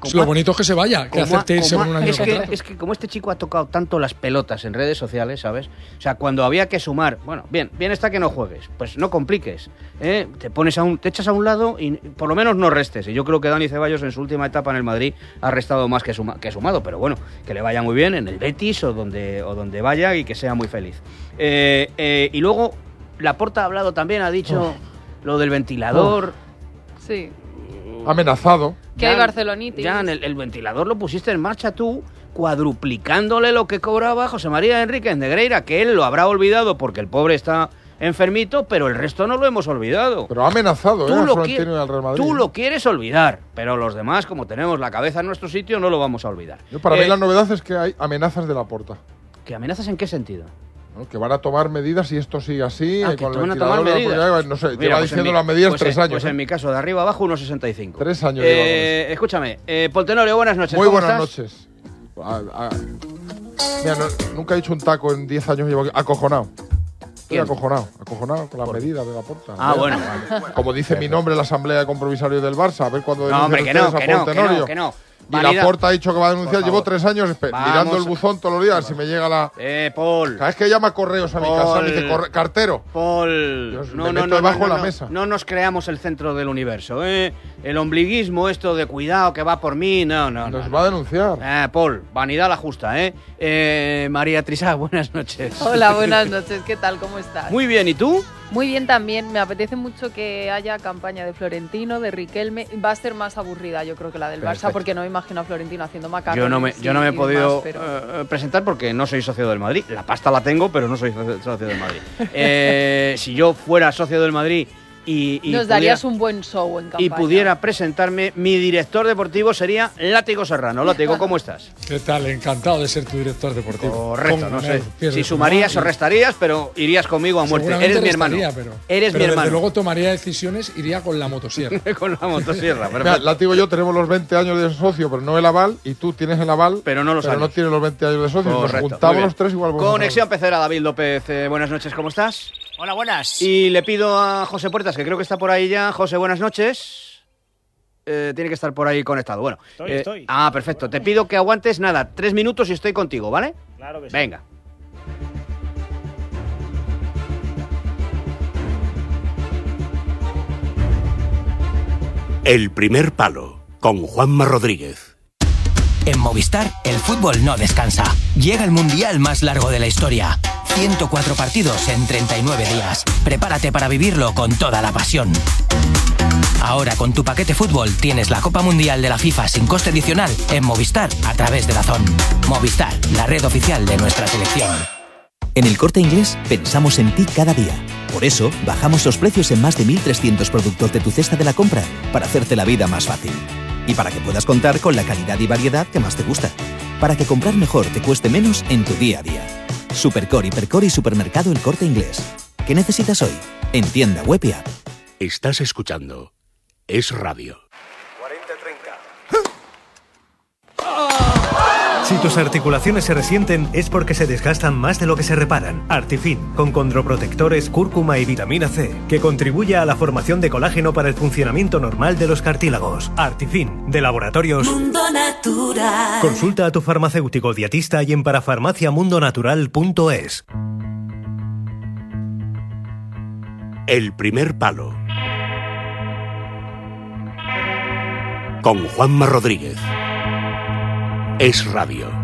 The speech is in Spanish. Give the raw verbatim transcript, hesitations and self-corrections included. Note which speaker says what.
Speaker 1: como
Speaker 2: lo bonito es que se vaya, que acepte irse con un año
Speaker 1: es
Speaker 2: de
Speaker 1: que,
Speaker 2: contrato.
Speaker 1: es que como este chico ha tocado tanto las pelotas en redes sociales, ¿sabes? O sea, cuando había que sumar, bueno, bien, bien está que no juegues, pues no compliques, ¿eh? Te pones a un, te echas a un lado y por lo menos no restes. Y yo creo que Dani Ceballos en su última etapa en el Madrid ha restado más que, suma, que sumado, pero bueno, que le vaya muy bien en el Betis o donde, o donde vaya y que sea muy feliz. Eh, eh, y luego, Laporta ha hablado también, ha dicho oh. lo del ventilador.
Speaker 3: Oh. Sí.
Speaker 4: Amenazado.
Speaker 3: Que hay barcelonitis.
Speaker 1: Ya, el, el ventilador lo pusiste en marcha tú, cuadruplicándole lo que cobraba José María Enríquez Negreira, que él lo habrá olvidado porque el pobre está enfermito, pero el resto no lo hemos olvidado.
Speaker 4: Pero ha amenazado,
Speaker 1: tú
Speaker 4: ¿eh?
Speaker 1: Lo
Speaker 4: qui- al Real Madrid.
Speaker 1: Tú lo quieres olvidar, pero los demás, como tenemos la cabeza en nuestro sitio, no lo vamos a olvidar.
Speaker 4: Yo, para
Speaker 1: eh,
Speaker 4: mí la novedad es que hay amenazas de Laporta.
Speaker 1: ¿Qué amenazas en qué sentido?
Speaker 4: ¿No? Que van a tomar medidas si esto sigue así.
Speaker 1: Ah,
Speaker 4: eh,
Speaker 1: que
Speaker 4: con
Speaker 1: te
Speaker 4: el
Speaker 1: van a tomar medidas.
Speaker 4: Ya, no sé,
Speaker 1: Mira,
Speaker 4: lleva
Speaker 1: pues
Speaker 4: diciendo
Speaker 1: mi,
Speaker 4: las medidas
Speaker 1: pues
Speaker 4: tres
Speaker 1: en,
Speaker 4: años.
Speaker 1: Pues
Speaker 4: ¿eh?
Speaker 1: en mi caso, de arriba abajo, uno sesenta y cinco.
Speaker 4: Tres años
Speaker 1: eh, Escúchame, eh, Poltenorio, buenas noches.
Speaker 4: Muy
Speaker 1: ¿Cómo
Speaker 4: buenas
Speaker 1: estás?
Speaker 4: noches. A, a, mira, no, nunca he hecho un taco en diez años, llevo acojonado. Estoy acojonado, acojonado con las medidas de Laporta.
Speaker 1: Ah, bueno.
Speaker 4: Como dice mi nombre en la asamblea de compromisarios del Barça, a ver cuándo
Speaker 1: No, hombre, que no, que no, que no, que no.
Speaker 4: Y Laporta ha dicho que va a denunciar. Llevo tres años esper-
Speaker 1: Vamos.
Speaker 4: mirando el buzón todos los días, a ver si me llega la…
Speaker 1: Eh, Paul.
Speaker 4: Cada vez que llama correos a mi
Speaker 1: Paul.
Speaker 4: casa, me dice corre- cartero.
Speaker 1: Paul.
Speaker 4: Dios,
Speaker 1: no,
Speaker 4: me
Speaker 1: no,
Speaker 4: meto
Speaker 1: no,
Speaker 4: debajo
Speaker 1: no,
Speaker 4: de la
Speaker 1: no,
Speaker 4: mesa.
Speaker 1: No nos creamos el centro del universo, ¿eh? El ombliguismo, esto de cuidado que va por mí, no, no.
Speaker 4: Nos
Speaker 1: no,
Speaker 4: va
Speaker 1: no.
Speaker 4: a denunciar.
Speaker 1: Eh, Paul, vanidad la justa, ¿eh? eh María Trisá, buenas noches.
Speaker 3: Hola, buenas noches, ¿qué tal? ¿Cómo estás?
Speaker 1: Muy bien, ¿y tú?
Speaker 3: Muy bien también, me apetece mucho que haya campaña de Florentino, de Riquelme. Va a ser más aburrida, yo creo, que la del
Speaker 1: Perfecto.
Speaker 3: Barça, porque no me imagino a Florentino haciendo macarrones.
Speaker 1: Yo no me, yo no me he
Speaker 3: y
Speaker 1: podido
Speaker 3: demás, pero...
Speaker 1: eh, presentar porque no soy socio del Madrid. La pasta la tengo, pero no soy socio del Madrid. eh, si yo fuera socio del Madrid y, y
Speaker 3: Nos
Speaker 1: pudiera,
Speaker 3: darías un buen show en campaña.
Speaker 1: y pudiera presentarme, mi director deportivo sería Látigo Serrano. Látigo, ¿cómo estás?
Speaker 2: ¿Qué tal? Encantado de ser tu director deportivo.
Speaker 1: Correcto, no sé
Speaker 2: pies
Speaker 1: si
Speaker 2: de
Speaker 1: sumarías
Speaker 2: sumar
Speaker 1: o restarías, pero irías conmigo a muerte.
Speaker 2: Seguramente
Speaker 1: Eres mi hermano.
Speaker 2: restaría, Pero,
Speaker 1: Eres
Speaker 2: pero
Speaker 1: mi hermano.
Speaker 2: Desde luego tomaría decisiones, iría con la motosierra.
Speaker 1: Con la motosierra,
Speaker 4: Mira,
Speaker 1: perfecto.
Speaker 4: Látigo y yo tenemos los veinte años de socio, pero no el aval, y tú tienes el aval,
Speaker 1: Pero no los
Speaker 4: pero no
Speaker 1: años.
Speaker 4: tienes los veinte años de socio. Nos
Speaker 1: Correcto, muy
Speaker 4: juntamos
Speaker 1: bien.
Speaker 4: los tres igual. vamos a
Speaker 1: Conexión Pecera, David López. Eh, buenas noches, ¿cómo estás?
Speaker 5: Hola, buenas.
Speaker 1: Y le pido a José Puertas, que creo que está por ahí ya. José, buenas noches. Eh, tiene que estar por ahí conectado. Bueno,
Speaker 5: Estoy,
Speaker 1: eh,
Speaker 5: estoy.
Speaker 1: Ah, perfecto. Te pido que aguantes nada, tres minutos y estoy contigo, ¿vale?
Speaker 5: Claro que sí.
Speaker 1: Venga.
Speaker 6: El primer palo, con Juanma Rodríguez.
Speaker 7: En Movistar, el fútbol no descansa. Llega el mundial más largo de la historia. ciento cuatro partidos en treinta y nueve días. Prepárate para vivirlo con toda la pasión. Ahora con tu paquete fútbol tienes la Copa Mundial de la FIFA sin coste adicional en Movistar a través de Dazón. Movistar, la red oficial de nuestra selección.
Speaker 8: En El Corte Inglés pensamos en ti cada día. Por eso, bajamos los precios en más de mil trescientos productos de tu cesta de la compra para hacerte la vida más fácil. Y para que puedas contar con la calidad y variedad que más te gusta. Para que comprar mejor te cueste menos en tu día a día. Supercore, Hipercore y Supermercado El Corte Inglés. ¿Qué necesitas hoy? En tienda web y app.
Speaker 6: Estás escuchando Es Radio.
Speaker 9: Si tus articulaciones se resienten es porque se desgastan más de lo que se reparan. Artifin, con condroprotectores, cúrcuma y vitamina C, que contribuye a la formación de colágeno para el funcionamiento normal de los cartílagos. Artifin, de Laboratorios
Speaker 10: Mundo Natural.
Speaker 9: Consulta a tu farmacéutico dietista y en parafarmacia mundo natural punto es.
Speaker 6: El primer palo. Con Juanma Rodríguez. Es Radio.